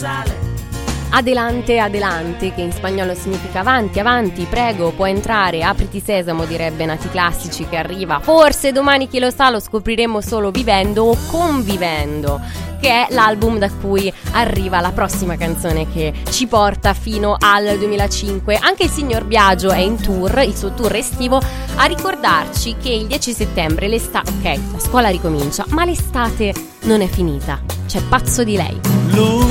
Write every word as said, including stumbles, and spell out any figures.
sale. Adelante, adelante, che in spagnolo significa avanti, avanti, prego, può entrare, apriti sesamo, direbbe Nati Classici, che arriva. Forse domani, chi lo sa, lo scopriremo solo vivendo o convivendo, che è l'album da cui arriva la prossima canzone che ci porta fino al duemilacinque. Anche il signor Biagio è in tour, il suo tour estivo, a ricordarci che il dieci settembre l'estate, ok, la scuola ricomincia, ma l'estate non è finita. C'è Pazzo di lei.